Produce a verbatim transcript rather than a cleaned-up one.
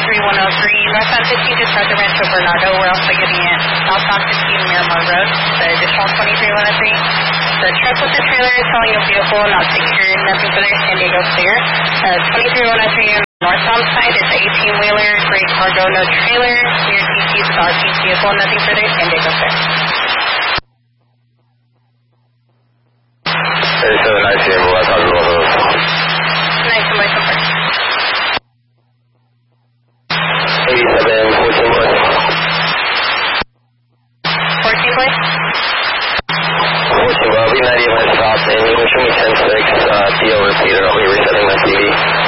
three one oh three, northbound fifteen to start the Rancho Bernardo. We're also getting it southbound fifteen Miramar Road, the additional twenty-three one oh three. The truck with the trailer is towing a vehicle, not secured, nothing for there, San Diego clear. Uh, twenty-three one oh three northbound side is the eighteen-wheeler, great cargo, no trailer, clear T C, Star P vehicle, nothing for there, San Diego clear. thirty-seven nineteen, we'll have to roll those. Nice and light number. eighty-seven, fourteen West. fourteen West? fourteen, well, I'll be ninety minutes south, and you can show me ten six, uh, D O repeater, I'll be resetting my T V.